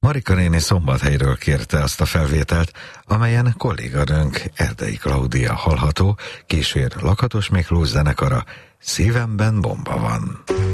Marika néni Szombathelyről kérte azt a felvételt, amelyen kolléganőnk Erdei Klaudia hallható, kísér Lakatos Miklós zenekara, Szívemben bomba van.